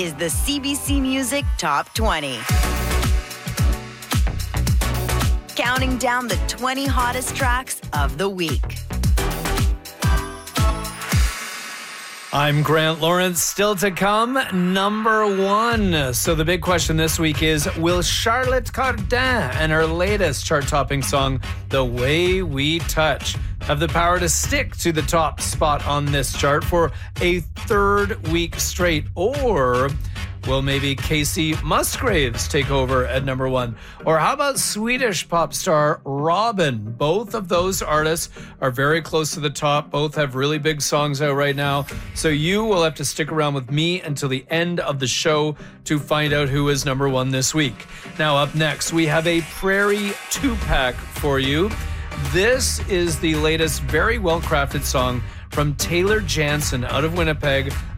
is the CBC Music Top 20. Counting down the 20 hottest tracks of the week. I'm Grant Lawrence. Still to come, number one. So the big question this week is, will Charlotte Cardin and her latest chart-topping song, The Way We Touch, have the power to stick to the top spot on this chart for a third week straight? Or will maybe Casey Musgraves take over at number one? Or how about Swedish pop star Robyn? Both of those artists are very close to the top. Both have really big songs out right now. So you will have to stick around with me until the end of the show to find out who is number one this week. Now up next, we have a Prairie 2-pack for you. This is the latest very well-crafted song from Taylor Jansen out of Winnipeg,